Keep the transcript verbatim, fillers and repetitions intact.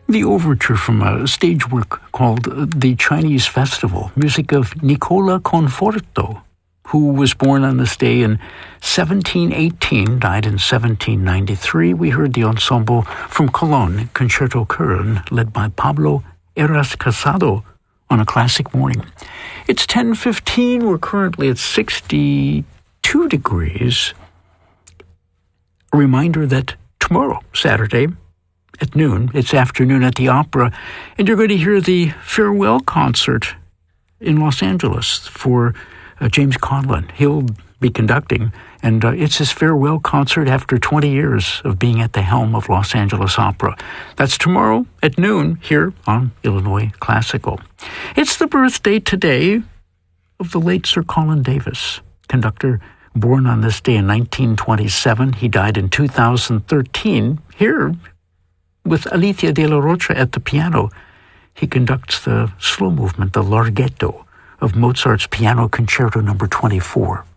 The overture from a stage work called The Chinese Festival, music of Nicola Conforto, who was born on this day in seventeen eighteen, died in seventeen ninety-three. We heard the ensemble from Cologne, Concerto Köln, led by Pablo Eras Casado, on a classic morning. It's ten fifteen. We're currently at sixty-two degrees. A reminder that tomorrow, Saturday, at noon, it's afternoon at the Opera, and you're going to hear the farewell concert in Los Angeles for uh, James Conlon. He'll be conducting, and uh, it's his farewell concert after twenty years of being at the helm of Los Angeles Opera. That's tomorrow at noon here on Illinois Classical. It's the birthday today of the late Sir Colin Davis, conductor born on this day in nineteen twenty-seven. He died in two thousand thirteen. Here, with Alicia de la Rocha at the piano, he conducts the slow movement, the Larghetto, of Mozart's Piano Concerto number twenty-four.